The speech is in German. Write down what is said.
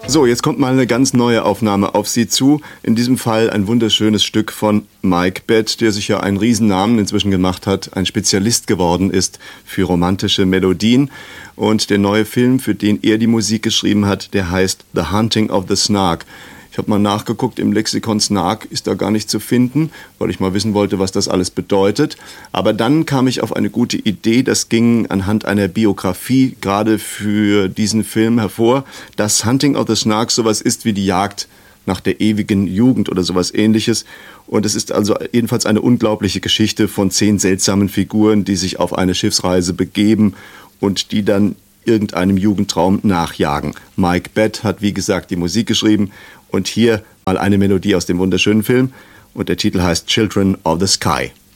So, jetzt kommt mal eine ganz neue Aufnahme auf Sie zu. In diesem Fall ein wunderschönes Stück von Mike Batt, der sich ja einen Riesennamen inzwischen gemacht hat, ein Spezialist geworden ist für romantische Melodien. Und der neue Film, für den er die Musik geschrieben hat, der heißt The Hunting of the Snark. Ich habe mal nachgeguckt, im Lexikon Snark ist da gar nicht zu finden, weil ich mal wissen wollte, was das alles bedeutet. Aber dann kam ich auf eine gute Idee, das ging anhand einer Biografie gerade für diesen Film hervor, dass Hunting of the Snark sowas ist wie die Jagd nach der ewigen Jugend oder sowas Ähnliches. Und es ist also jedenfalls eine unglaubliche Geschichte von 10 seltsamen Figuren, die sich auf eine Schiffsreise begeben und die dann irgendeinem Jugendtraum nachjagen. Mike Batt hat, wie gesagt, die Musik geschrieben und hier mal eine Melodie aus dem wunderschönen Film und der Titel heißt Children of the Sky.